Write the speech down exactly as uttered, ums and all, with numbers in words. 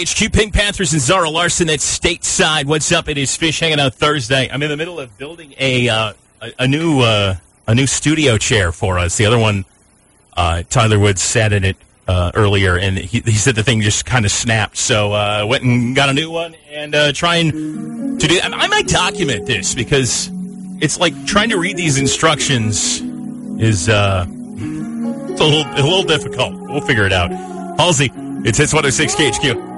H Q Pink Panthers and Zara Larson at Stateside. What's up? It is Fish Hanging Out Thursday. I'm in the middle of building a uh, a, a new uh, a new studio chair for us. The other one, uh, Tyler Woods sat in it uh, earlier, and he, he said the thing just kind of snapped. So I uh, went and got a new one and uh, trying to do. I might document this because it's like trying to read these instructions is uh, it's a little a little difficult. We'll figure it out. Halsey, it's Hits one oh six K H Q.